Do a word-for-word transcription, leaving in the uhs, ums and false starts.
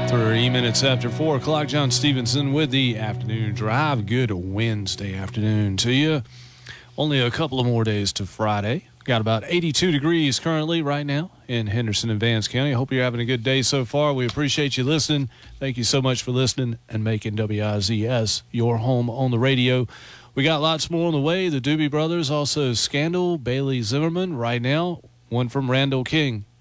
thirty minutes after four o'clock, John Stevenson with the afternoon drive. Good Wednesday afternoon to you. Only a couple of more days to Friday. Got about eighty-two degrees currently right now in Henderson and Vance County. I hope you're having a good day so far. We appreciate you listening. Thank you so much for listening and making W I Z S your home on the radio. We got lots more on the way. The Doobie Brothers, also Scandal, Bailey Zimmerman right now. One from Randall King.